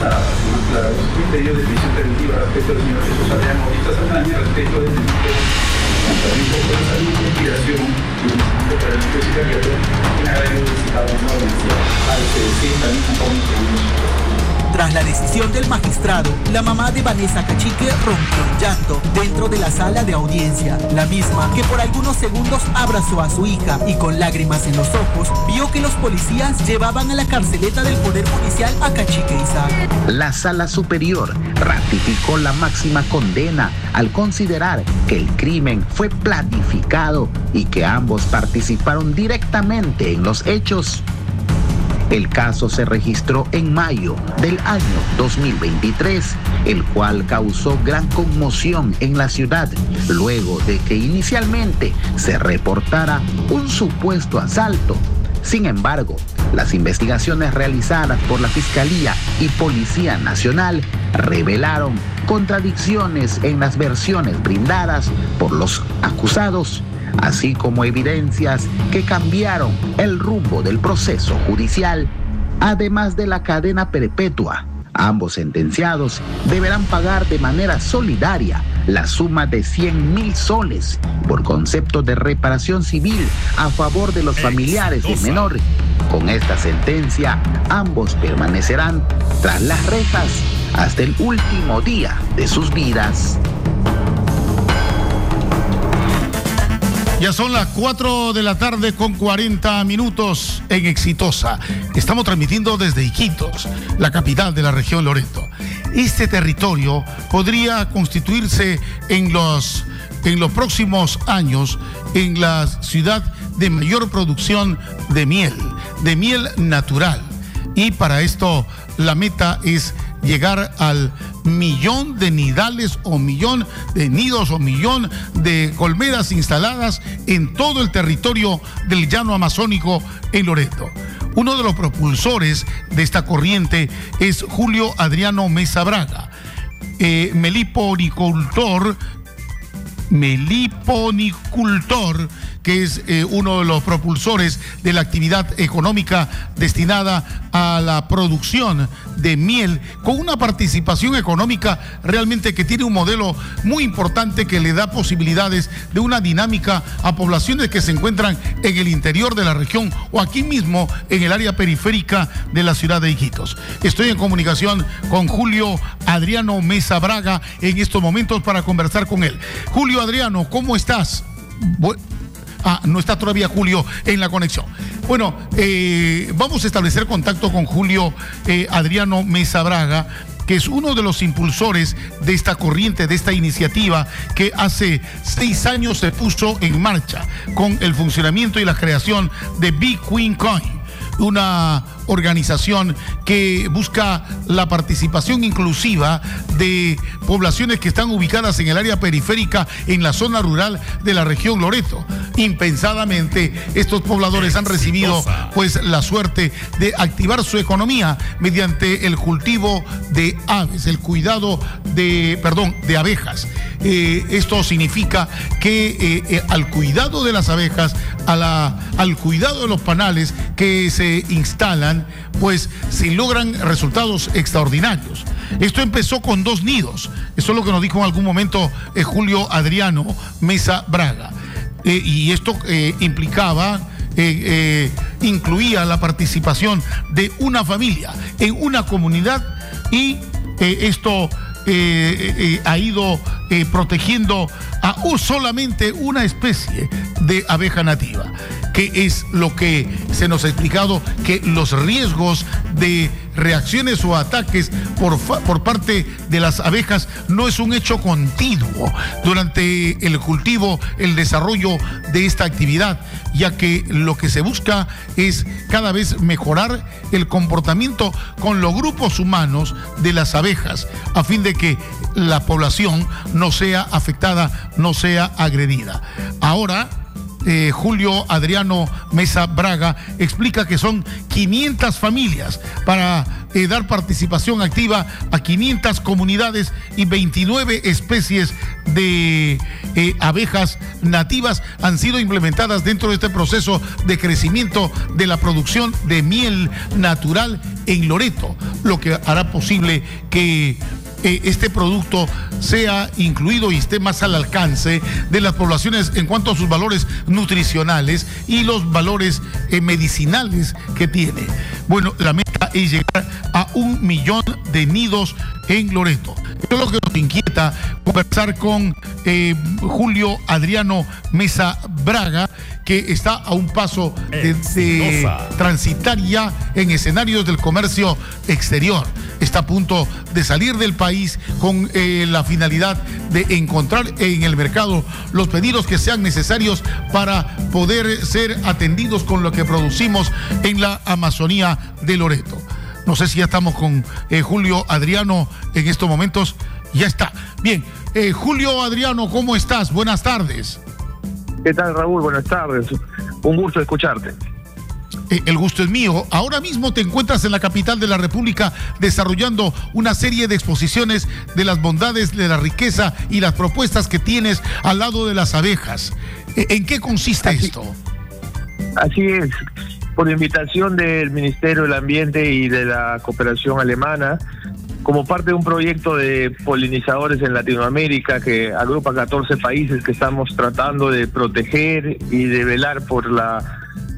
más claros, un pedido de prisión preventiva respecto al señor Jesús Adrián Orita Saldaña respecto del delito contra el riesgo de salud, inspiración y homicidio para el delito sicariato en agravio del citado no denunciado al CDC también con Tras la decisión del magistrado, la mamá de Vanessa Cachique rompió en llanto dentro de la sala de audiencia. La misma que por algunos segundos abrazó a su hija y con lágrimas en los ojos vio que los policías llevaban a la carceleta del Poder Judicial a Cachique Isaac. La Sala Superior ratificó la máxima condena al considerar que el crimen fue planificado y que ambos participaron directamente en los hechos. El caso se registró en mayo del año 2023, el cual causó gran conmoción en la ciudad, luego de que inicialmente se reportara un supuesto asalto. Sin embargo, las investigaciones realizadas por la Fiscalía y Policía Nacional revelaron contradicciones en las versiones brindadas por los acusados, así como evidencias que cambiaron el rumbo del proceso judicial. Además de la cadena perpetua, ambos sentenciados deberán pagar de manera solidaria la suma de 100,000 soles por concepto de reparación civil a favor de los familiares del menor. Con esta sentencia, ambos permanecerán tras las rejas hasta el último día de sus vidas. Ya son las 4 de la tarde con 40 minutos en Exitosa. Estamos transmitiendo desde Iquitos, la capital de la región Loreto. Este territorio podría constituirse en los próximos años en la ciudad de mayor producción de miel natural. Y para esto la meta es llegar al 1.000.000 de nidales o 1.000.000 de nidos o 1.000.000 de colmenas instaladas en todo el territorio del llano amazónico en Loreto. Uno de los propulsores de esta corriente es Julio Adriano Mesa Braga, meliponicultor, que es uno de los propulsores de la actividad económica destinada a la producción de miel, con una participación económica realmente que tiene un modelo muy importante que le da posibilidades de una dinámica a poblaciones que se encuentran en el interior de la región o aquí mismo en el área periférica de la ciudad de Iquitos. Estoy en comunicación con Julio Adriano Mesa Braga en estos momentos para conversar con él. Julio Adriano, ¿cómo estás? No está todavía Julio en la conexión. Bueno, vamos a establecer contacto con Julio Adriano Mesa Braga, que es uno de los impulsores de esta corriente, de esta iniciativa que hace 6 años se puso en marcha con el funcionamiento y la creación de Bitcoin Coin, una organización que busca la participación inclusiva de poblaciones que están ubicadas en el área periférica, en la zona rural de la región Loreto. Impensadamente, estos pobladores han recibido pues la suerte de activar su economía mediante el cultivo de aves, el cuidado de abejas. Esto significa que al cuidado de las abejas, al cuidado de los panales que se instalan, pues se logran resultados extraordinarios. Esto empezó con 2 nidos. Eso es lo que nos dijo en algún momento Julio Adriano Mesa Braga. Y esto incluía la participación de una familia en una comunidad, y esto ha ido protegiendo a solamente una especie de abeja nativa, que es lo que se nos ha explicado, que los riesgos de reacciones o ataques por parte de las abejas no es un hecho continuo durante el cultivo, el desarrollo de esta actividad, ya que lo que se busca es cada vez mejorar el comportamiento con los grupos humanos de las abejas, a fin de que la población no sea afectada, no sea agredida. Ahora, Julio Adriano Mesa Braga, explica que son 500 familias para dar participación activa a 500 comunidades y 29 especies de abejas nativas han sido implementadas dentro de este proceso de crecimiento de la producción de miel natural en Loreto, lo que hará posible que este producto sea incluido y esté más al alcance de las poblaciones en cuanto a sus valores nutricionales y los valores medicinales que tiene. Bueno, la meta es llegar a 1 millón de nidos en Loreto. Esto es lo que nos inquieta, conversar con Julio Adriano Mesa Braga, que está a un paso de transitar ya en escenarios del comercio exterior. Está a punto de salir del país con la finalidad de encontrar en el mercado los pedidos que sean necesarios para poder ser atendidos con lo que producimos en la Amazonía de Loreto. No sé si ya estamos con Julio Adriano en estos momentos. Ya está. Bien, Julio Adriano, ¿cómo estás? Buenas tardes. ¿Qué tal, Raúl? Buenas tardes. Un gusto escucharte. El gusto es mío. Ahora mismo te encuentras en la capital de la República desarrollando una serie de exposiciones de las bondades, de la riqueza y las propuestas que tienes al lado de las abejas. ¿En qué consiste esto? Así es. Por invitación del Ministerio del Ambiente y de la Cooperación Alemana, como parte de un proyecto de polinizadores en Latinoamérica que agrupa 14 países que estamos tratando de proteger y de velar por la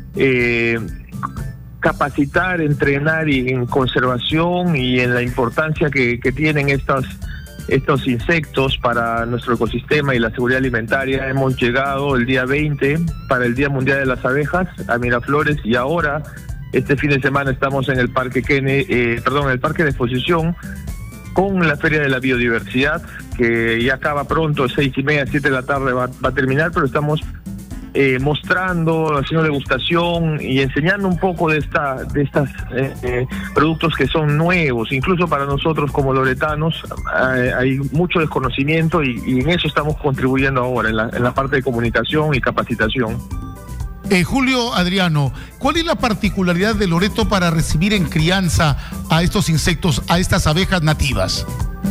capacitar, entrenar y en conservación y en la importancia que tienen estos insectos para nuestro ecosistema y la seguridad alimentaria. Hemos llegado el día 20 para el Día Mundial de las Abejas a Miraflores, y ahora este fin de semana estamos en el Parque en el Parque de Exposición con la Feria de la Biodiversidad, que ya acaba pronto, 6:30, 7 de la tarde va a terminar, pero estamos mostrando, haciendo degustación y enseñando un poco de estos productos que son nuevos, incluso para nosotros como loretanos. Hay mucho desconocimiento y en eso estamos contribuyendo ahora, en la parte de comunicación y capacitación. Julio Adriano, ¿cuál es la particularidad de Loreto para recibir en crianza a estos insectos, a estas abejas nativas?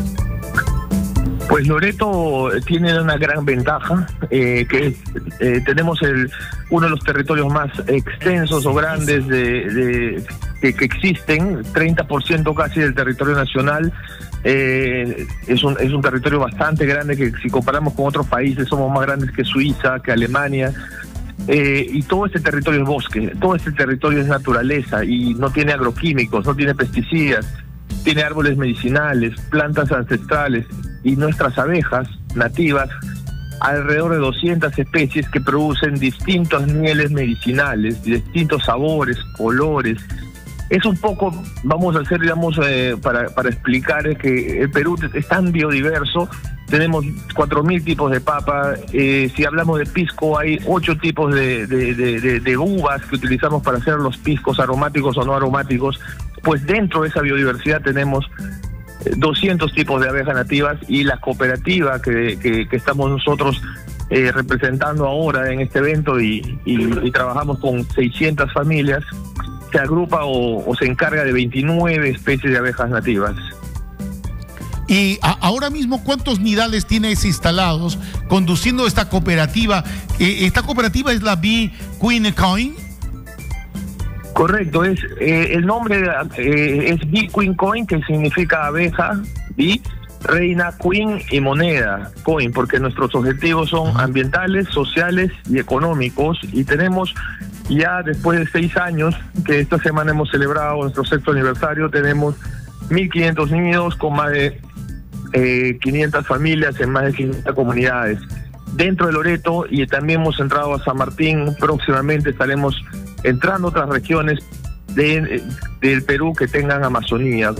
Pues Loreto tiene una gran ventaja, que tenemos uno de los territorios más extensos o grandes que existen, 30% casi del territorio nacional. Es un territorio bastante grande, que si comparamos con otros países somos más grandes que Suiza, que Alemania. Y todo este territorio es bosque, todo este territorio es naturaleza y no tiene agroquímicos, no tiene pesticidas, tiene árboles medicinales, plantas ancestrales y nuestras abejas nativas, alrededor de 200 especies que producen distintas mieles medicinales, distintos sabores, colores. Es un poco, vamos a hacer, digamos, para explicar que el Perú es tan biodiverso. Tenemos 4.000 tipos de papa. Si hablamos de pisco, hay 8 tipos de uvas que utilizamos para hacer los piscos aromáticos o no aromáticos. Pues dentro de esa biodiversidad tenemos 200 tipos de abejas nativas, y la cooperativa que estamos nosotros representando ahora en este evento y trabajamos con 600 familias, se agrupa o se encarga de 29 especies de abejas nativas. Y ahora mismo, ¿cuántos nidales tienes instalados conduciendo esta cooperativa? ¿Esta cooperativa es la Bee Queen Coin? Correcto, el nombre es Bee Queen Coin, que significa abeja, bee, reina, queen y moneda, coin, porque nuestros objetivos son ambientales, sociales y económicos, y tenemos ya después de 6 años, que esta semana hemos celebrado nuestro 6º aniversario, tenemos 1.500 nidos con más de 500 familias en más de 500 comunidades dentro de Loreto, y también hemos entrado a San Martín. Próximamente estaremos entrando a otras regiones del Perú que tengan Amazonía.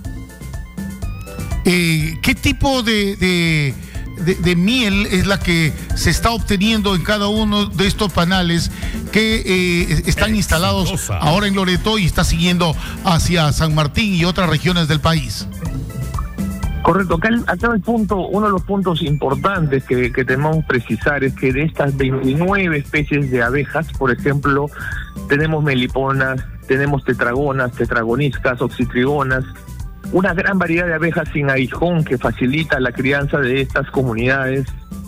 ¿Qué tipo de miel es la que se está obteniendo en cada uno de estos panales que están instalados ahora en Loreto y está siguiendo hacia San Martín y otras regiones del país? Correcto, acá el punto, uno de los puntos importantes que tenemos que precisar es que de estas 29 especies de abejas, por ejemplo, tenemos meliponas, tenemos tetragonas, tetragoniscas, oxitrigonas, una gran variedad de abejas sin aguijón que facilita la crianza de estas comunidades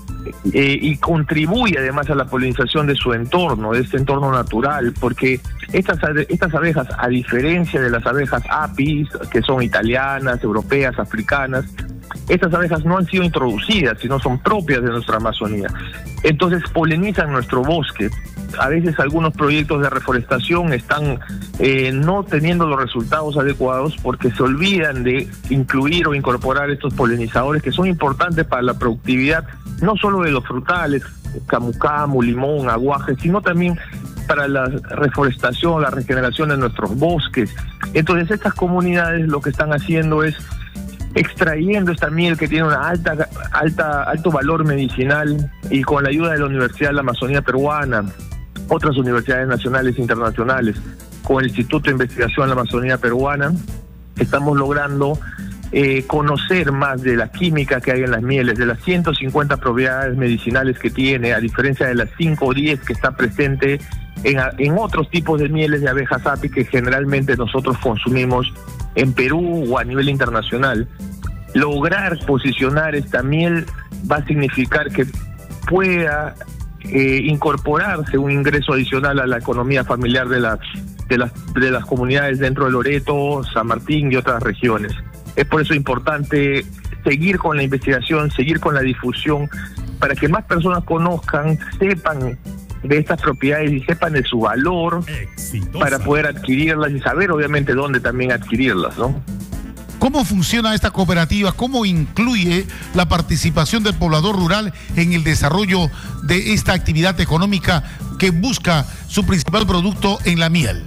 y contribuye además a la polinización de su entorno, de este entorno natural, porque estas abejas, a diferencia de las abejas apis, que son italianas, europeas, africanas, estas abejas no han sido introducidas, sino son propias de nuestra Amazonía. Entonces polinizan nuestro bosque. A veces algunos proyectos de reforestación están no teniendo los resultados adecuados porque se olvidan de incluir o incorporar estos polinizadores que son importantes para la productividad, no solo de los frutales, camu camu, limón, aguaje, sino también para la reforestación, la regeneración de nuestros bosques. Entonces estas comunidades lo que están haciendo es extrayendo esta miel que tiene una alto valor medicinal, y con la ayuda de la Universidad de la Amazonía Peruana, otras universidades nacionales e internacionales, con el Instituto de Investigación de la Amazonía Peruana, estamos logrando conocer más de la química que hay en las mieles, de las 150 propiedades medicinales que tiene, a diferencia de las 5 o 10 que está presente en otros tipos de mieles de abejas apis que generalmente nosotros consumimos en Perú o a nivel internacional. Lograr posicionar esta miel va a significar que pueda incorporarse un ingreso adicional a la economía familiar de las comunidades dentro de Loreto, San Martín y otras regiones. Es por eso importante seguir con la investigación, seguir con la difusión, para que más personas conozcan, sepan de estas propiedades y sepan de su valor. Exitosa. Para poder adquirirlas y saber obviamente dónde también adquirirlas, ¿no? ¿Cómo funciona esta cooperativa? ¿Cómo incluye la participación del poblador rural en el desarrollo de esta actividad económica que busca su principal producto en la miel?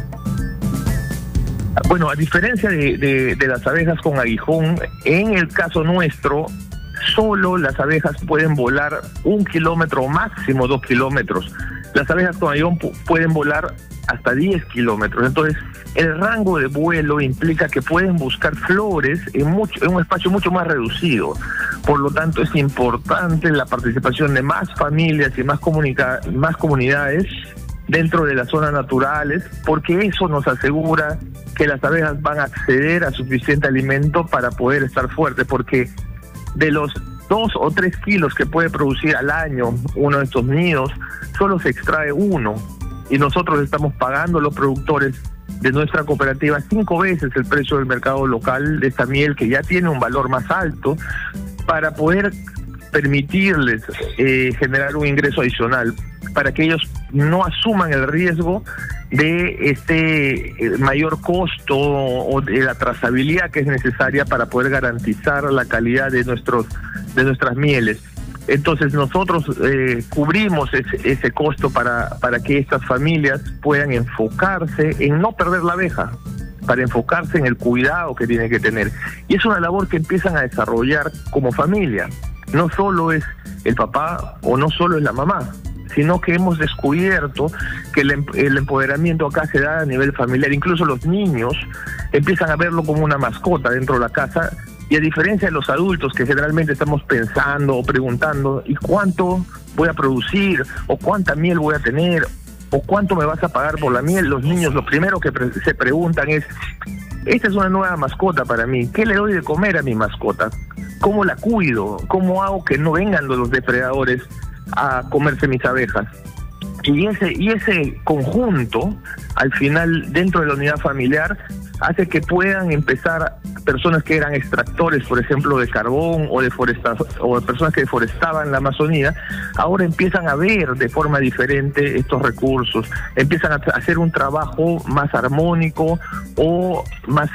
Bueno, a diferencia de las abejas con aguijón, en el caso nuestro, solo las abejas pueden volar 1 kilómetro o máximo 2 kilómetros. Las abejas con aguijón pueden volar hasta 10 kilómetros. Entonces, el rango de vuelo implica que pueden buscar flores en un espacio mucho más reducido. Por lo tanto, es importante la participación de más familias y más comunidades dentro de las zonas naturales, porque eso nos asegura que las abejas van a acceder a suficiente alimento para poder estar fuertes, porque de los 2 o 3 kilos que puede producir al año uno de estos nidos, solo se extrae 1, y nosotros estamos pagando a los productores de nuestra cooperativa 5 veces el precio del mercado local de esta miel, que ya tiene un valor más alto, para poder permitirles generar un ingreso adicional, para que ellos no asuman el riesgo de este mayor costo o de la trazabilidad que es necesaria para poder garantizar la calidad de nuestras mieles. Entonces nosotros cubrimos ese costo para que estas familias puedan enfocarse en no perder la abeja, para enfocarse en el cuidado que tienen que tener. Y es una labor que empiezan a desarrollar como familia. No solo es el papá o no solo es la mamá, sino que hemos descubierto que el empoderamiento acá se da a nivel familiar. Incluso los niños empiezan a verlo como una mascota dentro de la casa, y a diferencia de los adultos que generalmente estamos pensando o preguntando, ¿y cuánto voy a producir? ¿O cuánta miel voy a tener? ¿O cuánto me vas a pagar por la miel? Los niños lo primero que se preguntan es, esta es una nueva mascota para mí, ¿qué le doy de comer a mi mascota? ¿Cómo la cuido? ¿Cómo hago que no vengan los depredadores a comerse mis abejas? Y ese conjunto, al final, dentro de la unidad familiar, hace que puedan empezar personas que eran extractores, por ejemplo, de carbón o de personas que deforestaban la Amazonía, ahora empiezan a ver de forma diferente estos recursos, empiezan a hacer un trabajo más armónico o más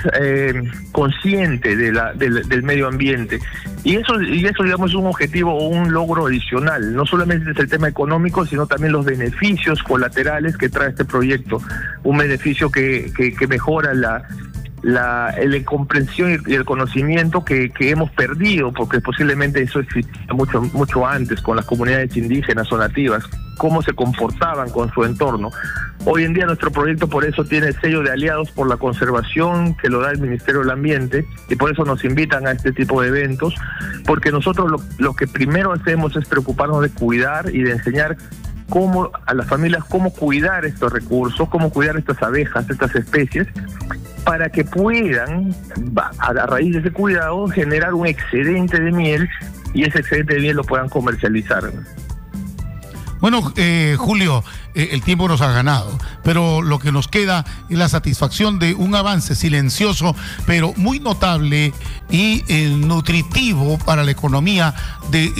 consciente del medio ambiente. Y eso, digamos, es un objetivo o un logro adicional. No solamente es el tema económico, sino también los beneficios colaterales que trae este proyecto. Un beneficio que mejora la comprensión y el conocimiento que hemos perdido, porque posiblemente eso existía mucho antes con las comunidades indígenas o nativas, cómo se comportaban con su entorno. Hoy en día nuestro proyecto por eso tiene el sello de aliados por la conservación que lo da el Ministerio del Ambiente, y por eso nos invitan a este tipo de eventos, porque nosotros lo que primero hacemos es preocuparnos de cuidar y de enseñar a las familias cómo cuidar estos recursos, cómo cuidar estas abejas, estas especies, para que puedan, a raíz de ese cuidado, generar un excedente de miel, y ese excedente de miel lo puedan comercializar. Bueno, Julio, el tiempo nos ha ganado, pero lo que nos queda es la satisfacción de un avance silencioso, pero muy notable y nutritivo para la economía de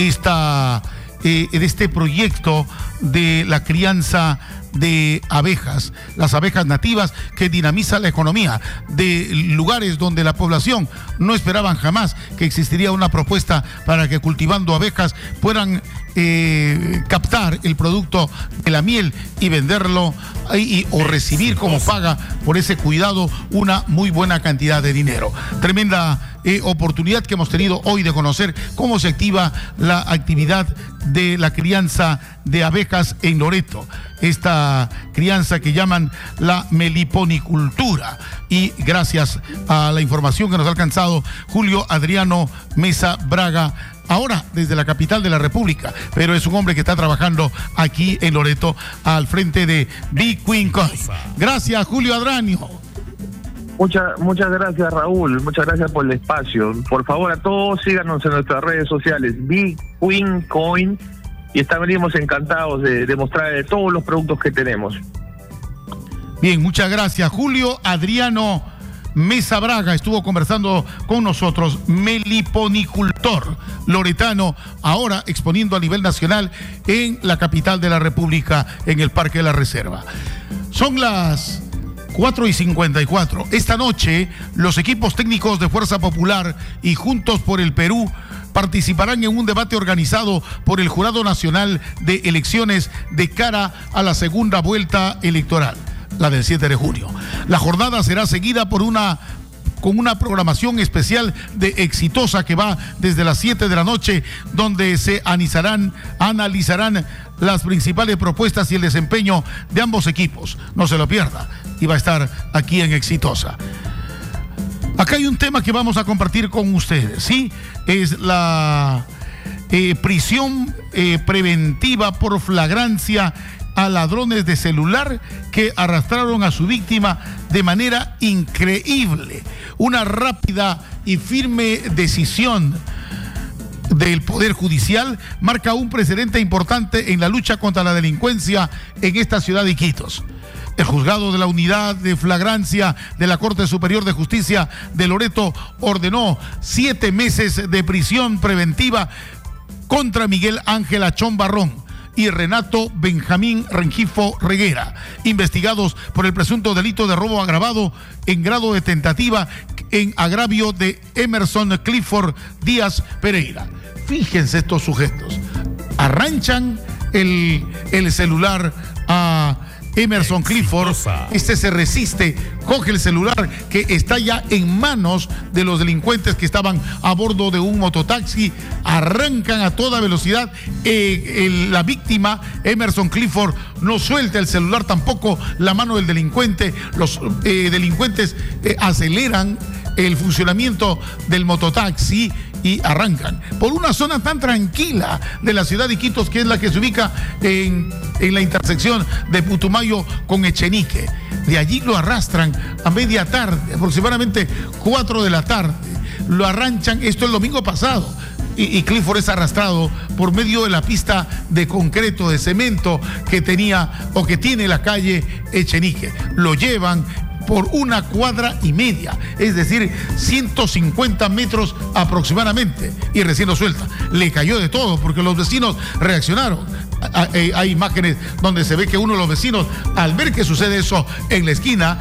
este proyecto de la crianza de abejas, las abejas nativas, que dinamiza la economía de lugares donde la población no esperaban jamás que existiría una propuesta para que cultivando abejas puedan captar el producto de la miel y venderlo o recibir como paga por ese cuidado una muy buena cantidad de dinero. Tremenda oportunidad que hemos tenido hoy de conocer cómo se activa la actividad de la crianza de abejas en Loreto, esta crianza que llaman la meliponicultura, y gracias a la información que nos ha alcanzado Julio Adriano Mesa Braga, ahora desde la capital de la República, pero es un hombre que está trabajando aquí en Loreto al frente de Big Queen Coin. Gracias, Julio Adriano. Muchas gracias, Raúl. Muchas gracias por el espacio. Por favor, a todos síganos en nuestras redes sociales, Big Queen Coin, y estaríamos encantados de mostrar todos los productos que tenemos. Bien, muchas gracias. Julio Adriano Mesa Braga estuvo conversando con nosotros, meliponicultor loretano, ahora exponiendo a nivel nacional en la capital de la República, en el Parque de la Reserva. Son las 4:54. Esta noche, los equipos técnicos de Fuerza Popular y Juntos por el Perú participarán en un debate organizado por el Jurado Nacional de Elecciones de cara a la segunda vuelta electoral, la del 7 de junio. La jornada será seguida con una programación especial de Exitosa que va desde las 7 de la noche, donde se analizarán las principales propuestas y el desempeño de ambos equipos. No se lo pierda, y va a estar aquí en Exitosa. Acá hay un tema que vamos a compartir con ustedes, ¿sí? Es la prisión preventiva por flagrancia a ladrones de celular que arrastraron a su víctima de manera increíble. Una rápida y firme decisión del Poder Judicial marca un precedente importante en la lucha contra la delincuencia en esta ciudad de Iquitos. El juzgado de la unidad de flagrancia de la Corte Superior de Justicia de Loreto ordenó 7 meses de prisión preventiva contra Miguel Ángel Achón Barrón y Renato Benjamín Rengifo Reguera, investigados por el presunto delito de robo agravado en grado de tentativa en agravio de Emerson Clifford Díaz Pereira. Fíjense estos sujetos, arranchan el celular a Emerson Clifford, este se resiste, coge el celular que está ya en manos de los delincuentes que estaban a bordo de un mototaxi, arrancan a toda velocidad. La víctima, Emerson Clifford, no suelta el celular, tampoco la mano del delincuente. Los delincuentes aceleran el funcionamiento del mototaxi y arrancan por una zona tan tranquila de la ciudad de Iquitos, que es la que se ubica en la intersección de Putumayo con Echenique. De allí lo arrastran a media tarde, aproximadamente 4 de la tarde. Lo arranchan, esto el domingo pasado, y Clifford es arrastrado por medio de la pista de concreto, de cemento que tenía o que tiene la calle Echenique. Lo llevan por 1,5 cuadras, es decir, 150 metros aproximadamente, y recién lo suelta. Le cayó de todo porque los vecinos reaccionaron. Hay imágenes donde se ve que uno de los vecinos, al ver que sucede eso en la esquina,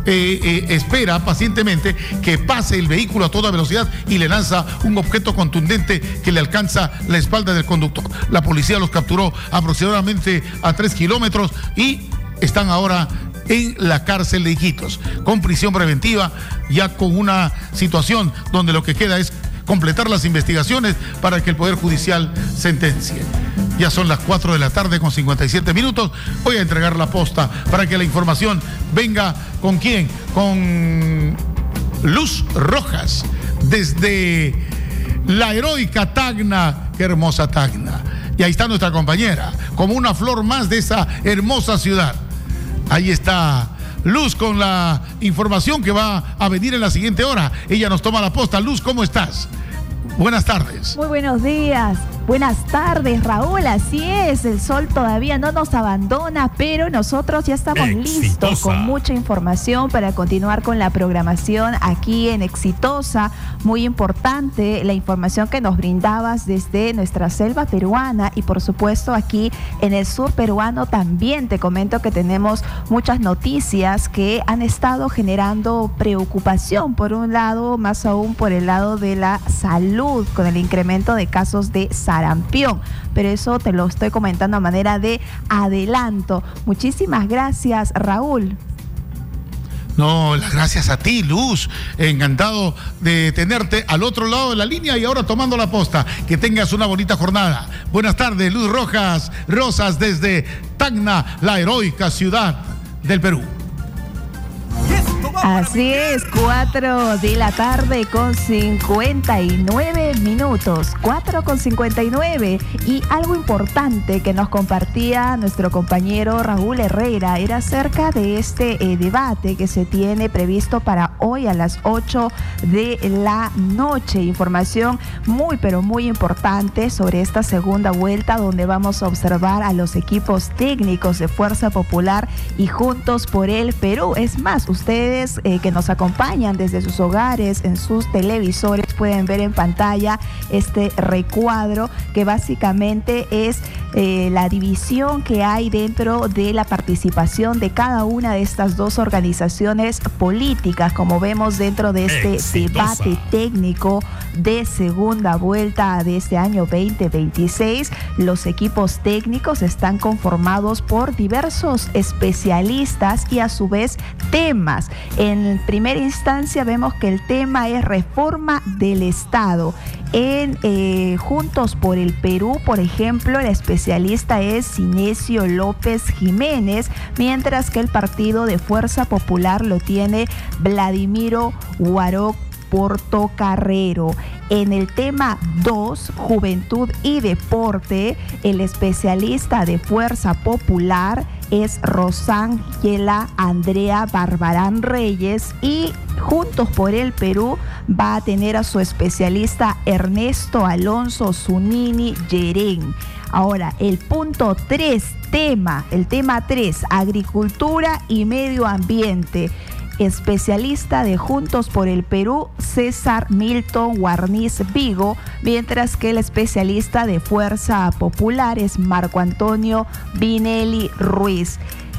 espera pacientemente que pase el vehículo a toda velocidad y le lanza un objeto contundente que le alcanza la espalda del conductor. La policía los capturó aproximadamente a 3 kilómetros y están ahora en la cárcel de Iquitos, con prisión preventiva, ya con una situación donde lo que queda es completar las investigaciones para que el Poder Judicial sentencie. Ya son las 4 de la tarde con 57 minutos. Voy a entregar la posta para que la información venga ¿con quién? Con Luz Rojas, desde la heroica Tacna. Qué hermosa Tacna. Y ahí está nuestra compañera, como una flor más de esa hermosa ciudad. Ahí está Luz con la información que va a venir en la siguiente hora. Ella nos toma la posta. Luz, ¿cómo estás? Buenas tardes. Muy buenos días. Buenas tardes, Raúl. Así es, el sol todavía no nos abandona, pero nosotros ya estamos listos con mucha información para continuar con la programación aquí en Exitosa. Muy importante la información que nos brindabas desde nuestra selva peruana y por supuesto aquí en el sur peruano también te comento que tenemos muchas noticias que han estado generando preocupación, por un lado, más aún por el lado de la salud, con el incremento de casos de sarampión, pero eso te lo estoy comentando a manera de adelanto. Muchísimas gracias, Raúl. No, las gracias a ti, Luz. Encantado de tenerte al otro lado de la línea y ahora tomando la posta. Que tengas una bonita jornada. Buenas tardes, Luz Rosas desde Tacna, la heroica ciudad del Perú. Así es, 4 de la tarde con 59 minutos, 4:59. Y algo importante que nos compartía nuestro compañero Raúl Herrera era acerca de este debate que se tiene previsto para hoy a las 8 de la noche. Información muy, pero muy importante sobre esta segunda vuelta donde vamos a observar a los equipos técnicos de Fuerza Popular y Juntos por el Perú. Es más, ustedes que nos acompañan desde sus hogares, en sus televisores, pueden ver en pantalla este recuadro que básicamente es la división que hay dentro de la participación de cada una de estas dos organizaciones políticas, como vemos dentro de este debate técnico de segunda vuelta de este año 2026. Los equipos técnicos están conformados por diversos especialistas y a su vez temas. En primera instancia vemos que el tema es reforma del Estado. En Juntos por el Perú, por ejemplo, el especialista es Cinesio López Jiménez, mientras que el partido de Fuerza Popular lo tiene Vladimiro Guaroc Portocarrero. En el tema 2, Juventud y Deporte, el especialista de Fuerza Popular es Rosángela Andrea Barbarán Reyes y Juntos por el Perú va a tener a su especialista Ernesto Alonso Zunini Yerén. Ahora, el punto 3, el tema 3, Agricultura y Medio Ambiente. Especialista de Juntos por el Perú, César Milton Guarniz Vigo, mientras que el especialista de Fuerza Popular es Marco Antonio Vinelli Ruiz.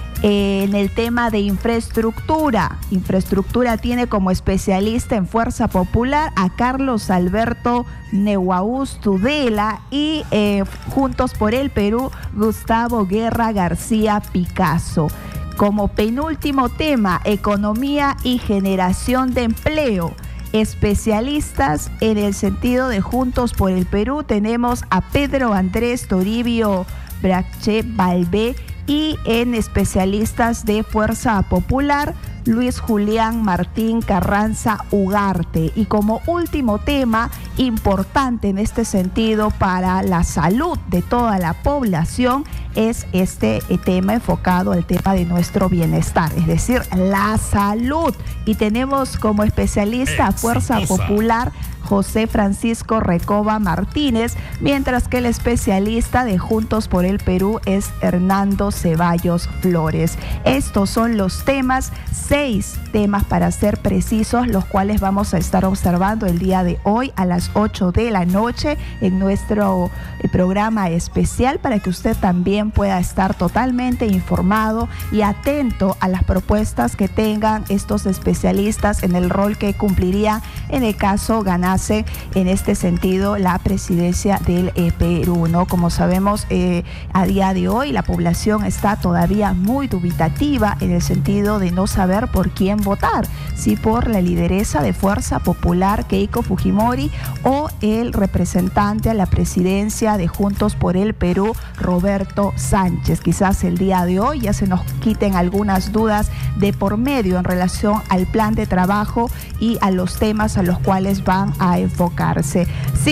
En el tema de infraestructura tiene como especialista en Fuerza Popular a Carlos Alberto Neuaúz Tudela y Juntos por el Perú, Gustavo Guerra García Picasso. Como penúltimo tema, economía y generación de empleo. Especialistas en el sentido de Juntos por el Perú tenemos a Pedro Andrés Toribio Brache Balbé y en especialistas de Fuerza Popular, Luis Julián Martín Carranza Ugarte. Y como último tema importante en este sentido para la salud de toda la población es este tema enfocado al tema de nuestro bienestar, es decir, la salud. Y tenemos como especialista a Fuerza Popular José Francisco Recoba Martínez, mientras que el especialista de Juntos por el Perú es Hernando Ceballos Flores. Estos son los temas, 6 temas para ser precisos, los cuales vamos a estar observando el día de hoy a las 8 de la noche en nuestro programa especial para que usted también pueda estar totalmente informado y atento a las propuestas que tengan estos especialistas en el rol que cumplirían en el caso ganado hace en este sentido la presidencia del Perú, ¿no? Como sabemos, a día de hoy la población está todavía muy dubitativa en el sentido de no saber por quién votar, si por la lideresa de Fuerza Popular Keiko Fujimori o el representante a la presidencia de Juntos por el Perú, Roberto Sánchez. Quizás el día de hoy ya se nos quiten algunas dudas de por medio en relación al plan de trabajo y a los temas a los cuales van a enfocarse.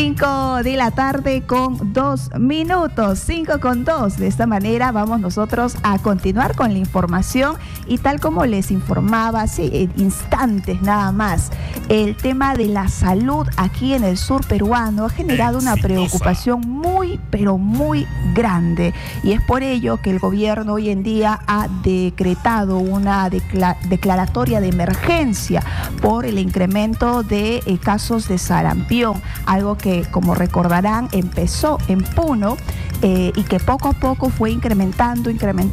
5 de la tarde con 2 minutos, 5 con 2. De esta manera vamos nosotros a continuar con la información y tal como les informaba hace instantes nada más, el tema de la salud aquí en el sur peruano ha generado una preocupación muy, pero muy grande, y es por ello que el gobierno hoy en día ha decretado una declaratoria de emergencia por el incremento de casos de sarampión, algo que, como recordarán, empezó en Puno y que poco a poco fue incrementando.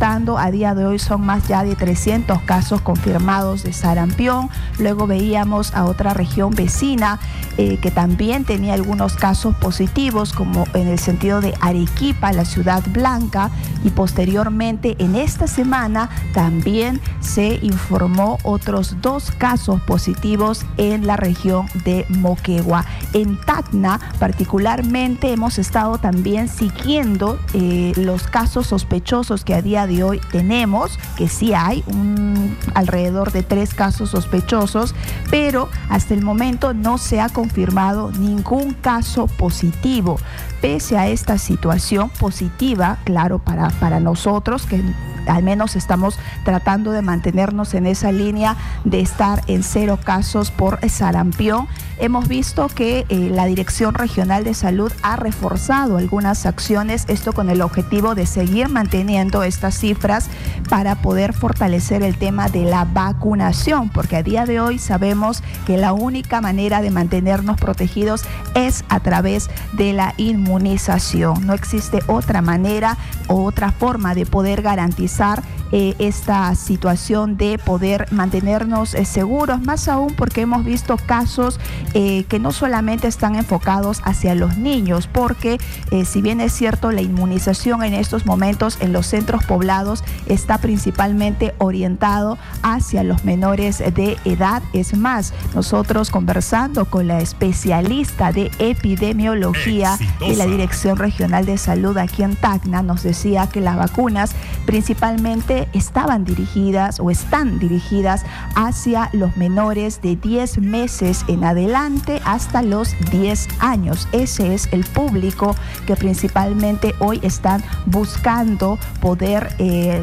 A día de hoy son más ya de 300 casos confirmados de sarampión. Luego veíamos a otra región vecina que también tenía algunos casos positivos, como en el sentido de Arequipa, la Ciudad Blanca, y posteriormente en esta semana también se informó otros 2 casos positivos en la región de Moquegua. En Tacna particularmente hemos estado también siguiendo los casos sospechosos que a día de hoy tenemos, que sí hay alrededor de 3 casos sospechosos, pero hasta el momento no se ha confirmado ningún caso positivo. Pese a esta situación positiva, claro, para nosotros que al menos estamos tratando de mantenernos en esa línea de estar en 0 casos por sarampión, hemos visto que la Dirección Regional de Salud ha reforzado algunas acciones, esto con el objetivo de seguir manteniendo estas cifras para poder fortalecer el tema de la vacunación, porque a día de hoy sabemos que la única manera de mantenernos protegidos es a través de la inmunización. No existe otra manera o otra forma de poder garantizar esta situación de poder mantenernos seguros, más aún porque hemos visto casos que no solamente están enfocados hacia los niños, porque si bien es cierto, la inmunización en estos momentos en los centros poblados está principalmente orientado hacia los menores de edad. Es más, nosotros conversando con la especialista de epidemiología de la Dirección Regional de Salud aquí en Tacna, nos decía que las vacunas principalmente estaban dirigidas o están dirigidas hacia los menores de 10 meses en adelante hasta los 10 años. Ese es el público que principalmente hoy están buscando poder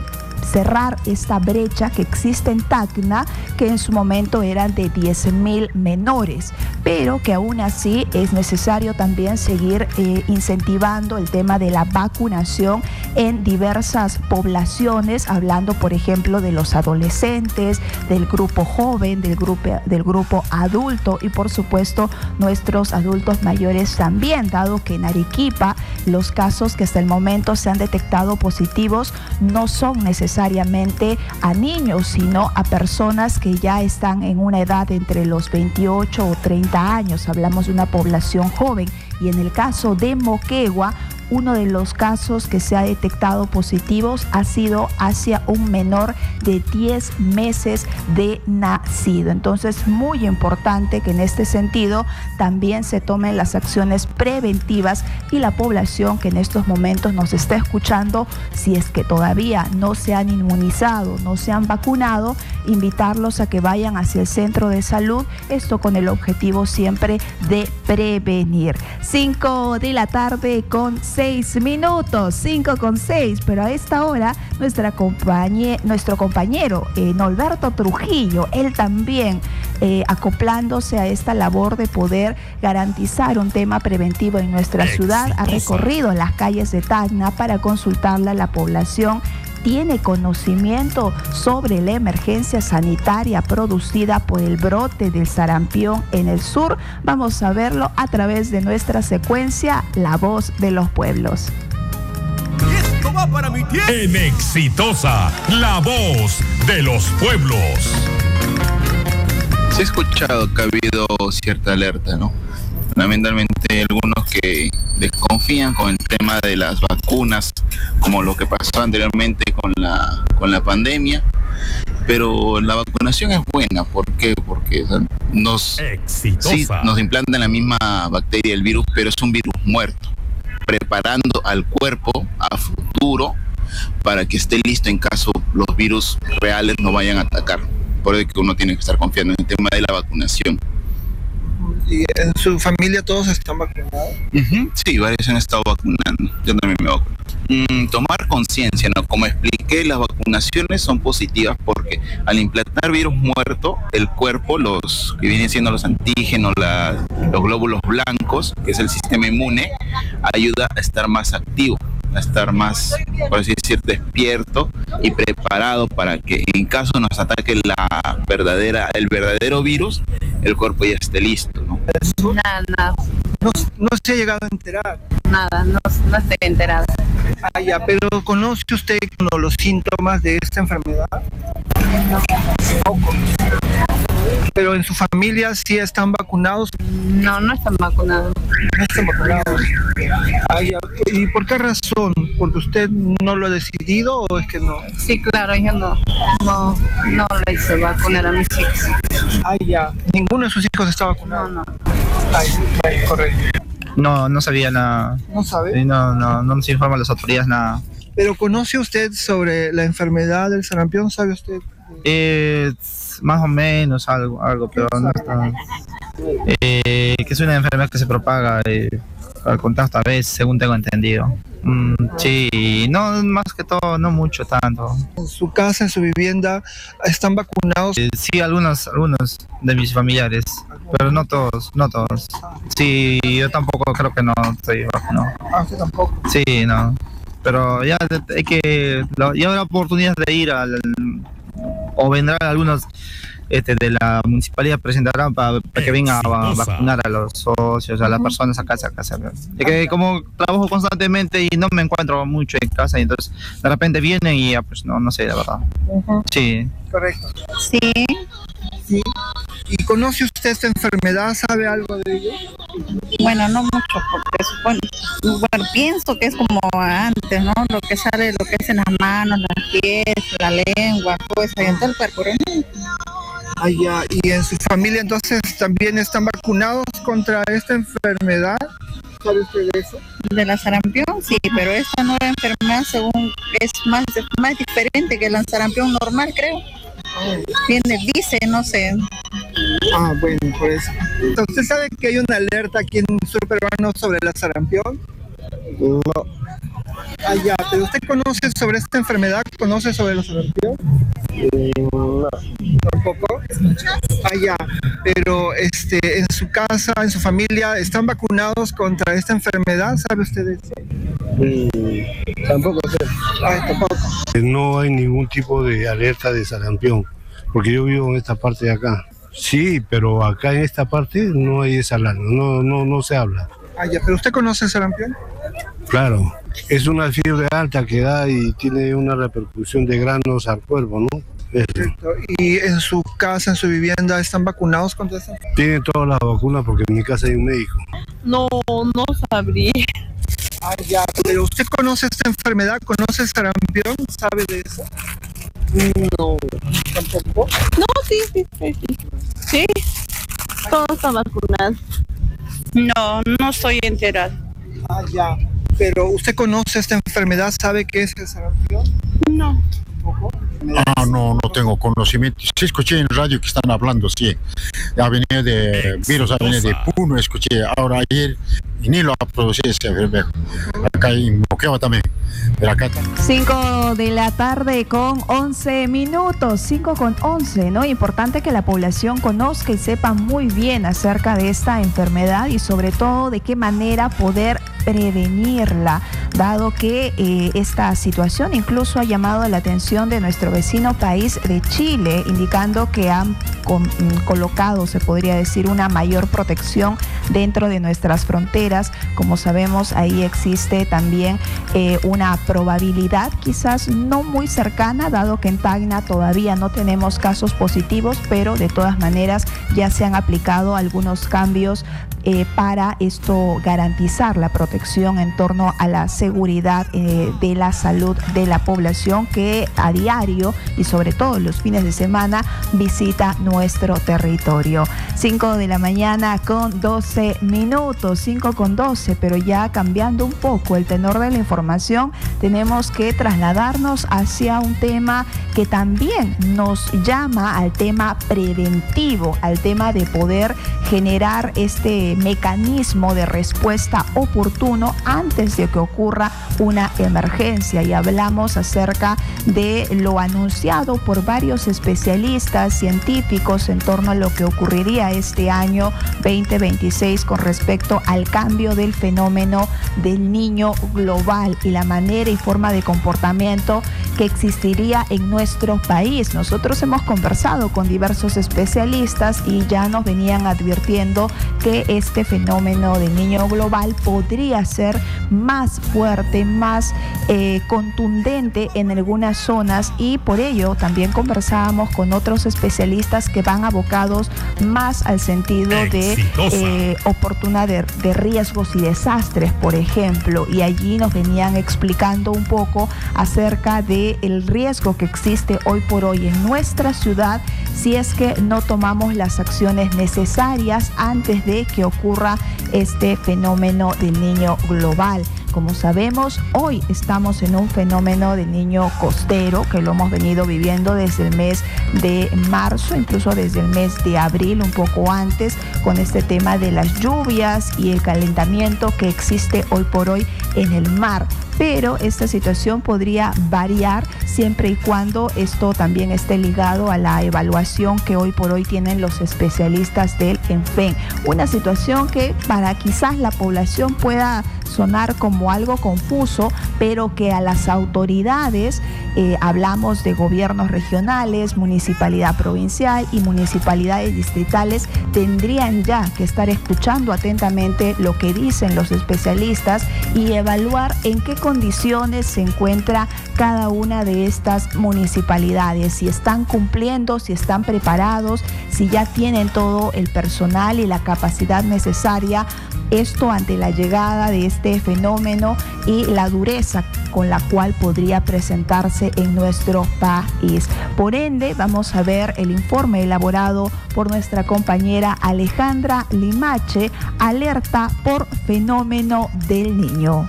cerrar esta brecha que existe en Tacna, que en su momento eran de 10.000 menores, pero que aún así es necesario también seguir incentivando el tema de la vacunación en diversas poblaciones, hablando por ejemplo de los adolescentes, del grupo joven, del grupo adulto y por supuesto nuestros adultos mayores también, dado que en Arequipa los casos que hasta el momento se han detectado positivos no son necesariamente a niños, sino a personas que ya están en una edad entre los 28 o 30 años. Hablamos de una población joven. Y en el caso de Moquegua, uno de los casos que se ha detectado positivos ha sido hacia un menor de 10 meses de nacido. Entonces, muy importante que en este sentido también se tomen las acciones preventivas y la población que en estos momentos nos está escuchando, si es que todavía no se han inmunizado, no se han vacunado, invitarlos a que vayan hacia el centro de salud, esto con el objetivo siempre de prevenir. 5 de la tarde con 6 minutos, 5 con 6, pero a esta hora nuestro compañero Norberto Trujillo, él también acoplándose a esta labor de poder garantizar un tema preventivo en nuestra ciudad, ha recorrido las calles de Tacna para consultarle a la población. ¿Tiene conocimiento sobre la emergencia sanitaria producida por el brote del sarampión en el sur? Vamos a verlo a través de nuestra secuencia La Voz de los Pueblos. Esto va para mi tierra. En Exitosa, La Voz de los Pueblos. Se ha escuchado que ha habido cierta alerta, ¿no? Lamentablemente hay algunos que desconfían con el tema de las vacunas, como lo que pasó anteriormente con la pandemia. Pero la vacunación es buena, ¿por qué? Porque nos implantan la misma bacteria, el virus, pero es un virus muerto, preparando al cuerpo a futuro para que esté listo en caso los virus reales no vayan a atacar. Por eso es que uno tiene que estar confiando en el tema de la vacunación. ¿Y en su familia todos están vacunados? Sí, varios se han estado vacunando. Yo también me vacuno. Tomar conciencia, ¿no? Como expliqué, las vacunaciones son positivas porque al implantar virus muerto, el cuerpo, los que vienen siendo los antígenos, los glóbulos blancos, que es el sistema inmune, ayuda a estar más activo, a estar más, por así decir, despierto y preparado para que en caso nos ataque el verdadero virus, el cuerpo ya esté listo, ¿no? Nada. No se ha llegado a enterar. Nada, no estoy enterada. Ah, ya, pero ¿conoce usted los síntomas de esta enfermedad? No. Poco. Pero en su familia sí están vacunados. No están vacunados. No están vacunados. Ah, ya. ¿Y por qué razón? ¿Porque usted no lo ha decidido o es que no? Sí, claro, yo no le hice vacunar a mis hijos. Ah, ya. ¿Ninguno de sus hijos está vacunado? No. Ay, correcto. No sabía nada. ¿No sabe? No nos informan las autoridades nada. ¿Pero conoce usted sobre la enfermedad del sarampión? ¿Sabe usted? Más o menos algo, pero no está. Que es una enfermedad que se propaga al contacto a veces, según tengo entendido. Sí, no, más que todo, no mucho tanto. ¿En su casa, en su vivienda, están vacunados? Sí, algunos de mis familiares, pero no todos. Sí, yo tampoco creo que no estoy vacunado. Ah, ¿usted tampoco? Sí, no. Pero ya hay que... Ya habrá oportunidad de ir o vendrán algunos de la municipalidad, presentarán para que vengan a vacunar a los socios, a las personas a casa. Es que como trabajo constantemente y no me encuentro mucho en casa, y entonces de repente vienen y ya pues no sé, la verdad. Sí. Correcto. Sí. ¿Y conoce usted esta enfermedad? ¿Sabe algo de ello? Bueno, no mucho, porque pienso que es como antes, ¿no? Lo que sale, lo que es en las manos, las pies, la lengua, todo eso, en todo el cuerpo, ¿no? Ah, ya. ¿Y en su familia entonces también están vacunados contra esta enfermedad? ¿Sabe usted de eso? De la sarampión, sí, pero esta nueva enfermedad según es más diferente que la sarampión normal, creo. Dice, no sé. Ah, bueno, por eso. ¿Usted sabe que hay una alerta aquí en el sur peruano sobre la sarampión? No. Ah, ya, pero ¿usted conoce sobre esta enfermedad? ¿Conoce sobre la sarampión? No. ¿Tampoco? Ah, ya, pero en su casa, en su familia, ¿están vacunados contra esta enfermedad? ¿Sabe usted de eso? Tampoco sé. Ah, tampoco. No hay ningún tipo de alerta de sarampión, porque yo vivo en esta parte de acá. Sí, pero acá en esta parte no hay esa alarma, no se habla. Ah, ya, pero ¿usted conoce el sarampión? Claro, es una fiebre alta que da y tiene una repercusión de granos al cuerpo, ¿no? Perfecto. ¿Y en su casa, en su vivienda, están vacunados contra eso? Tienen todas las vacunas porque en mi casa hay un médico. No sabría. Ah, ya, pero ¿usted conoce esta enfermedad? ¿Conoce el sarampión? ¿Sabe de eso? No. ¿Tampoco? No, sí. Sí, todos están vacunados. No estoy enterada. Ah, ya. Pero ¿usted conoce esta enfermedad? ¿Sabe qué es el sarampión? No. ¿Tampoco? Ah, no tengo conocimiento. Sí escuché en radio que están hablando, sí. Ha venido de virus, ha venido de Puno, escuché. Ahora ayer y ni lo ha producido ese enfermedad. Acá en Moquegua también. Pero acá 5 de la tarde con 11 minutos, 5 con 11, ¿no? Importante que la población conozca y sepa muy bien acerca de esta enfermedad y sobre todo de qué manera poder prevenirla, dado que esta situación incluso ha llamado la atención de nuestro vecino país de Chile, indicando que han colocado, se podría decir, una mayor protección dentro de nuestras fronteras. Como sabemos, ahí existe también una probabilidad quizás no muy cercana, dado que en Tacna todavía no tenemos casos positivos, pero de todas maneras ya se han aplicado algunos cambios para esto garantizar la protección en torno a la seguridad de la salud de la población que a diario y sobre todo los fines de semana visita nuestro territorio. 5 de la mañana con 12 minutos, 5 con 12, pero ya cambiando un poco el tenor de la información, tenemos que trasladarnos hacia un tema que también nos llama al tema preventivo, al tema de poder generar este mecanismo de respuesta oportuno antes de que ocurra una emergencia, y hablamos acerca de lo anunciado por varios especialistas científicos en torno a lo que ocurriría este año 2026 con respecto al cambio del fenómeno del niño global y la manera y forma de comportamiento que existiría en nuestro país. Nosotros hemos conversado con diversos especialistas y ya nos venían advirtiendo que este fenómeno del niño global podría ser más fuerte, más contundente en algunas zonas, y por ello también conversábamos con otros especialistas que van abocados más al sentido de oportunidad de riesgos y desastres, por ejemplo, y allí nos venían explicando un poco acerca del riesgo que existe hoy por hoy en nuestra ciudad si es que no tomamos las acciones necesarias antes de que ocurra este fenómeno del niño global. Como sabemos, hoy estamos en un fenómeno del niño costero que lo hemos venido viviendo desde el mes de marzo, incluso desde el mes de abril, un poco antes, con este tema de las lluvias y el calentamiento que existe hoy por hoy en el mar. Pero esta situación podría variar siempre y cuando esto también esté ligado a la evaluación que hoy por hoy tienen los especialistas del ENFEN. Una situación que para quizás la población pueda sonar como algo confuso, pero que a las autoridades, hablamos de gobiernos regionales, municipalidad provincial y municipalidades distritales, tendrían ya que estar escuchando atentamente lo que dicen los especialistas y evaluar en qué condiciones se encuentra cada una de estas municipalidades, si están cumpliendo, si están preparados, si ya tienen todo el personal y la capacidad necesaria, esto ante la llegada de este fenómeno y la dureza con la cual podría presentarse en nuestro país. Por ende, vamos a ver el informe elaborado por nuestra compañera Alejandra Limache, alerta por fenómeno del niño.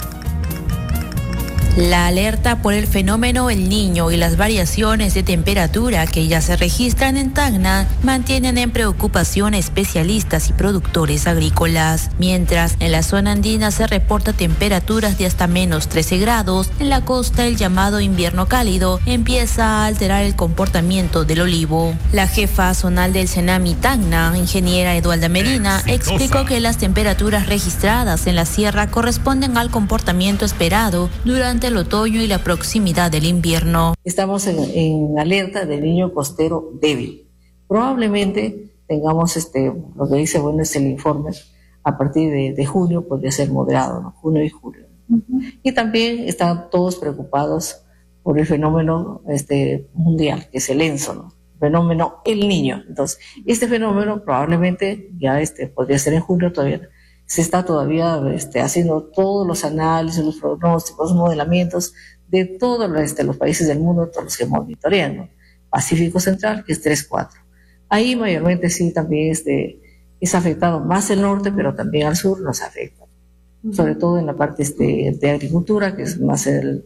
La alerta por el fenómeno El Niño y las variaciones de temperatura que ya se registran en Tacna mantienen en preocupación a especialistas y productores agrícolas. Mientras en la zona andina se reporta temperaturas de hasta menos 13 grados, en la costa el llamado invierno cálido empieza a alterar el comportamiento del olivo. La jefa zonal del Senami Tacna, ingeniera Eduarda Medina, explicó que las temperaturas registradas en la sierra corresponden al comportamiento esperado durante el otoño y la proximidad del invierno. Estamos en alerta del niño costero débil. Probablemente tengamos lo que dice, es el informe, a partir de junio podría ser moderado, ¿no? Junio y julio. Y también están todos preocupados por el fenómeno mundial, que es el ENSO, ¿no? Fenómeno El Niño. Entonces, este fenómeno probablemente ya podría ser en junio todavía. Se está todavía haciendo todos los análisis, los pronósticos, los modelamientos de todos los países del mundo, todos los que monitorean, ¿no? Pacífico Central, que es 3-4. Ahí mayormente sí también es afectado más el norte, pero también al sur nos afecta. Sobre todo en la parte de agricultura, que es más el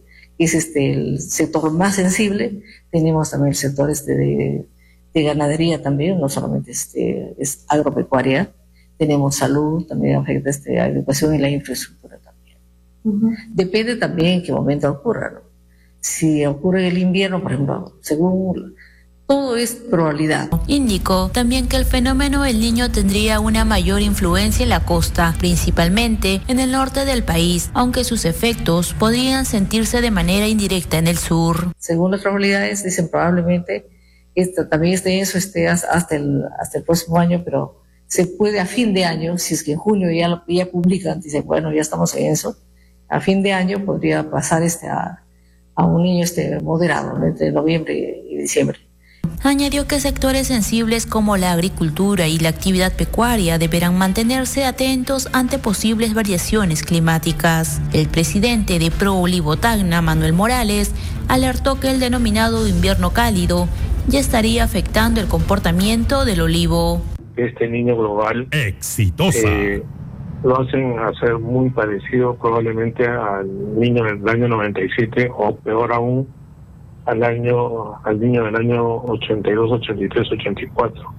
sector más sensible. Tenemos también el sector de ganadería también, no solamente es agropecuaria. Tenemos salud, también afecta la educación y la infraestructura también. Depende también en qué momento ocurra, ¿no? Si ocurre el invierno, por ejemplo, según todo es probabilidad. Indicó también que el fenómeno El Niño tendría una mayor influencia en la costa, principalmente en el norte del país, aunque sus efectos podrían sentirse de manera indirecta en el sur. Según las probabilidades, dicen probablemente también eso hasta el próximo año, pero se puede a fin de año, si es que en junio ya publican, dicen, bueno, ya estamos en eso, a fin de año podría pasar a un niño moderado, ¿no? Entre noviembre y diciembre. Añadió que sectores sensibles como la agricultura y la actividad pecuaria deberán mantenerse atentos ante posibles variaciones climáticas. El presidente de Pro Olivo Tacna, Manuel Morales, alertó que el denominado invierno cálido ya estaría afectando el comportamiento del olivo. Este niño global exitosa lo hacen hacer muy parecido probablemente al niño del año 97 o peor aún al niño del año 82, 83, 84.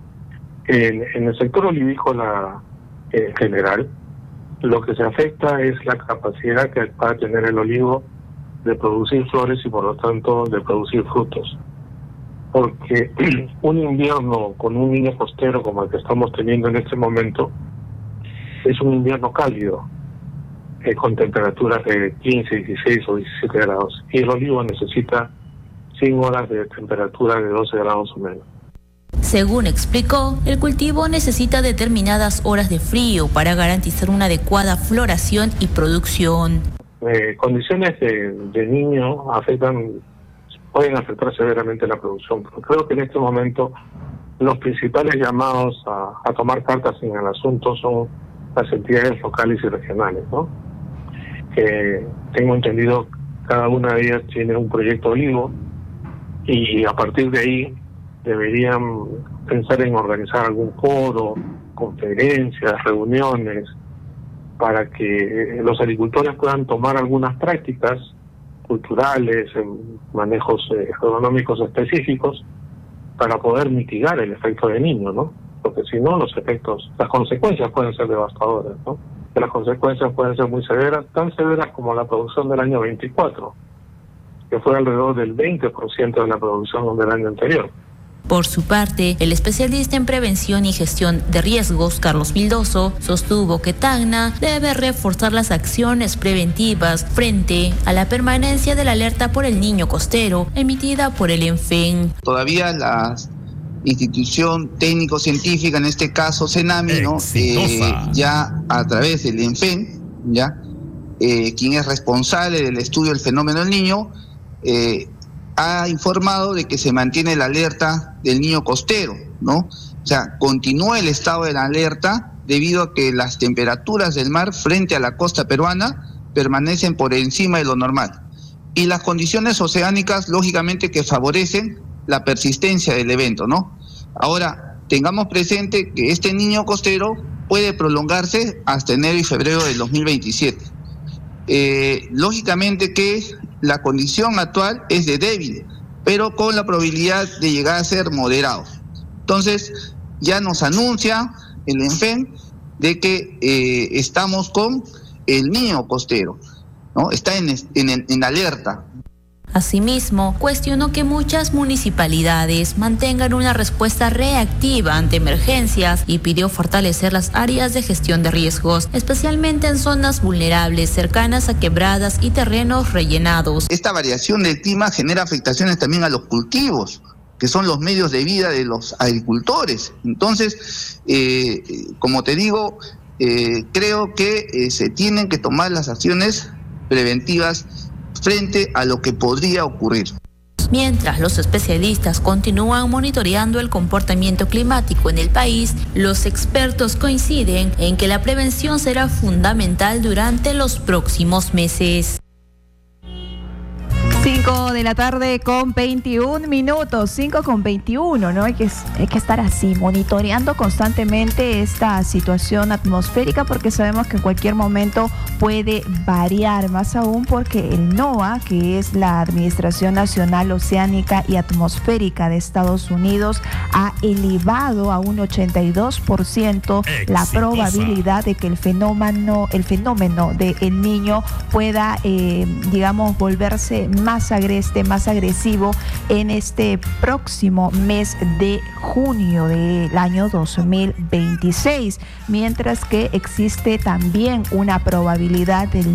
En el sector olivícola en general, lo que se afecta es la capacidad que va a tener el olivo de producir flores y por lo tanto de producir frutos. Porque un invierno con un niño costero como el que estamos teniendo en este momento es un invierno cálido, con temperaturas de 15, 16 o 17 grados. Y el olivo necesita 100 horas de temperatura de 12 grados o menos. Según explicó, el cultivo necesita determinadas horas de frío para garantizar una adecuada floración y producción. Condiciones de niño pueden afectar severamente la producción, pero creo que en este momento los principales llamados a tomar cartas en el asunto son las entidades locales y regionales, ¿no? Que tengo entendido cada una de ellas tiene un proyecto olivo y a partir de ahí deberían pensar en organizar algún foro, conferencias, reuniones, para que los agricultores puedan tomar algunas prácticas culturales, manejos agronómicos específicos, para poder mitigar el efecto de niño, ¿no? Porque si no, las consecuencias pueden ser devastadoras, ¿no? Que las consecuencias pueden ser muy severas, tan severas como la producción del año 24, que fue alrededor del 20% de la producción del año anterior. Por su parte, el especialista en prevención y gestión de riesgos, Carlos Vildoso, sostuvo que Tacna debe reforzar las acciones preventivas frente a la permanencia de la alerta por el niño costero emitida por el ENFEN. Todavía la institución técnico-científica, en este caso CENAMI, ¿no? Ya a través del ENFEN, quien es responsable del estudio del fenómeno del niño, ha informado de que se mantiene la alerta del niño costero, ¿no? O sea, continúa el estado de la alerta debido a que las temperaturas del mar frente a la costa peruana permanecen por encima de lo normal. Y las condiciones oceánicas, lógicamente, que favorecen la persistencia del evento, ¿no? Ahora, tengamos presente que este niño costero puede prolongarse hasta enero y febrero del 2027. Lógicamente que la condición actual es de débil, pero con la probabilidad de llegar a ser moderado. Entonces, ya nos anuncia el ENFEN de que estamos con el niño costero, ¿no? Está en alerta. Asimismo, cuestionó que muchas municipalidades mantengan una respuesta reactiva ante emergencias y pidió fortalecer las áreas de gestión de riesgos, especialmente en zonas vulnerables cercanas a quebradas y terrenos rellenados. Esta variación del clima genera afectaciones también a los cultivos, que son los medios de vida de los agricultores. Entonces, como te digo, creo que se tienen que tomar las acciones preventivas frente a lo que podría ocurrir. Mientras los especialistas continúan monitoreando el comportamiento climático en el país, los expertos coinciden en que la prevención será fundamental durante los próximos meses. 5 de la tarde con 21 minutos, 5 con 21, ¿no? Hay que estar así, monitoreando constantemente esta situación atmosférica porque sabemos que en cualquier momento puede variar, más aún porque el NOAA, que es la Administración Nacional Oceánica y Atmosférica de Estados Unidos, ha elevado a un 82% la probabilidad de que el fenómeno de El Niño pueda, volverse más agresivo en este próximo mes de junio del año 2026, mientras que existe también una probabilidad del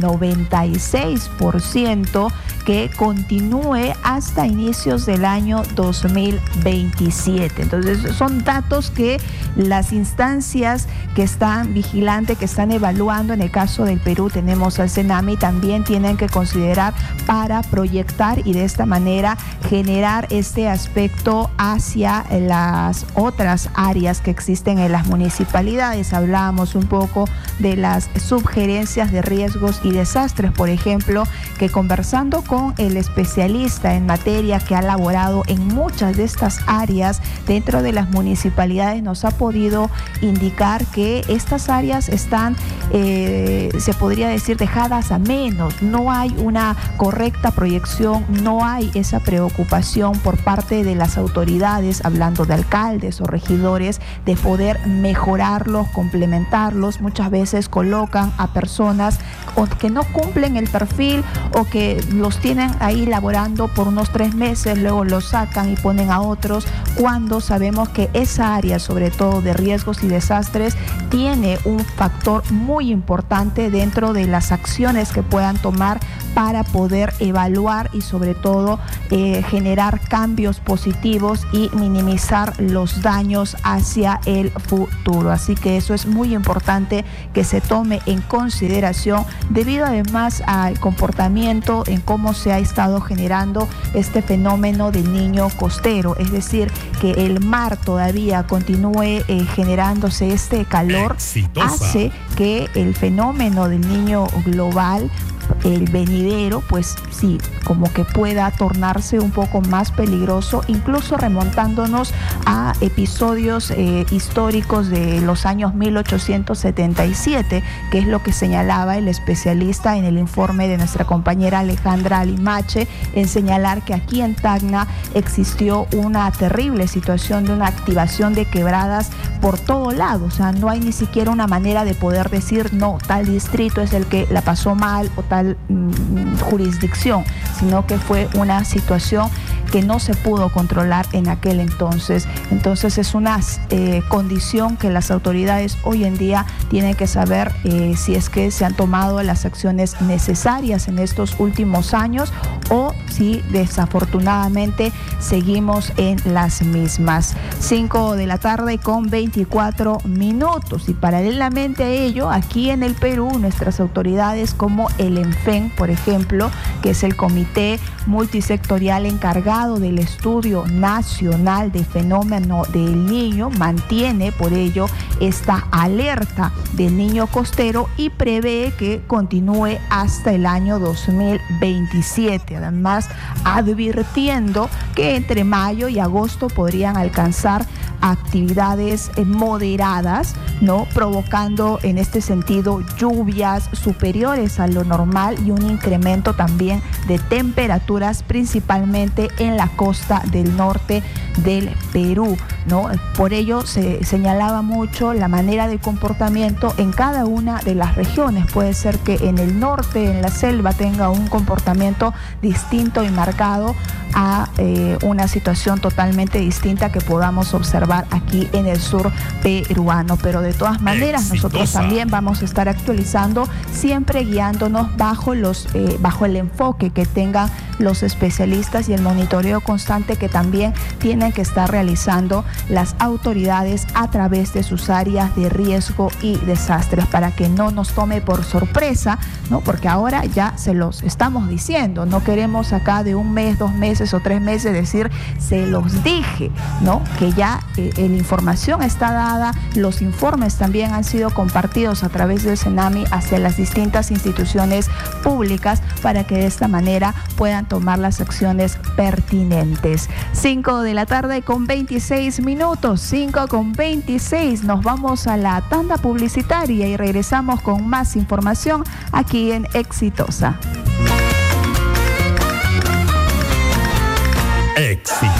96% que continúe hasta inicios del año 2027. Entonces son datos que las instancias que están vigilantes, que están evaluando, en el caso del Perú tenemos al CENAMI, también tienen que considerar para proyectar proyectar y de esta manera generar este aspecto hacia las otras áreas que existen en las municipalidades. Hablábamos un poco de las subgerencias de riesgos y desastres, por ejemplo, que conversando con el especialista en materia que ha laborado en muchas de estas áreas dentro de las municipalidades, nos ha podido indicar que estas áreas están, se podría decir, dejadas a menos. No hay una correcta proyección, no hay esa preocupación por parte de las autoridades, hablando de alcaldes o regidores, de poder mejorarlos, complementarlos. Muchas veces colocan a personas que no cumplen el perfil o que los tienen ahí laborando por unos 3 meses, luego los sacan y ponen a otros, cuando sabemos que esa área, sobre todo de riesgos y desastres, tiene un factor muy importante dentro de las acciones que puedan tomar para poder evaluar y sobre todo generar cambios positivos y minimizar los daños hacia el futuro. Así que eso es muy importante que se tome en consideración, debido además al comportamiento en cómo se ha estado generando este fenómeno del niño costero, es decir, que el mar todavía continúe generándose este calor. Exitosa. Hace que el fenómeno del niño global, el venidero, pues sí, como que pueda tornarse un poco más peligroso, incluso remontándonos a episodios históricos de los años 1877, que es lo que señalaba el especialista en el informe de nuestra compañera Alejandra Limache, en señalar que aquí en Tacna existió una terrible situación de una activación de quebradas por todo lado. O sea, no hay ni siquiera una manera de poder decir, no, tal distrito es el que la pasó mal o tal jurisdicción, sino que fue una situación que no se pudo controlar en aquel entonces. Entonces es una condición que las autoridades hoy en día tienen que saber si es que se han tomado las acciones necesarias en estos últimos años o si desafortunadamente seguimos en las mismas. 5 de la tarde con 24 minutos, y paralelamente a ello, aquí en el Perú, nuestras autoridades como el ENFEN, por ejemplo, que es el Comité Multisectorial encargado del Estudio Nacional de Fenómeno del Niño, mantiene por ello esta alerta del niño costero y prevé que continúe hasta el año 2027. Además, advirtiendo que entre mayo y agosto podrían alcanzar actividades moderadas, ¿no?, provocando en este sentido lluvias superiores a lo normal y un incremento también de temperaturas, principalmente en la costa del norte del Perú, ¿no? Por ello se señalaba mucho la manera de comportamiento en cada una de las regiones. Puede ser que en el norte, en la selva, tenga un comportamiento distinto y marcado a una situación totalmente distinta que podamos observar aquí en el sur peruano. Pero de todas maneras, nosotros también vamos a estar actualizando, siempre guiándonos bajo el enfoque que tengan los especialistas y el monitoreo constante que también tienen que estar realizando las autoridades a través de sus áreas de riesgo y desastres, para que no nos tome por sorpresa, ¿no? Porque ahora ya se los estamos diciendo, no queremos acá de 1 mes, 2 meses o 3 meses decir, se los dije, ¿no? Que ya la información está dada, los informes también han sido compartidos a través del CENAMI hacia las distintas instituciones públicas, para que de esta manera puedan tomar las acciones pertinentes. 5 de la tarde con 26 minutos, 5 con 26. Nos vamos a la tanda publicitaria y regresamos con más información aquí en Exitosa.